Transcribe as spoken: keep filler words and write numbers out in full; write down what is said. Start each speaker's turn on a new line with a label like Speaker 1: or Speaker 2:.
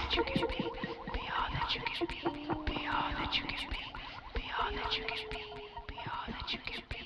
Speaker 1: that you can be, be all that you can be, be all that you can be, be all that you can be, be all that you can be.